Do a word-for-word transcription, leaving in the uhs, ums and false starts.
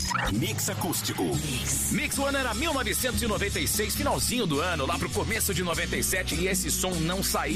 Mix Acústico. Mix. Mix o ano era mil novecentos e noventa e seis, finalzinho do ano, lá pro começo de noventa e sete, e esse som não saía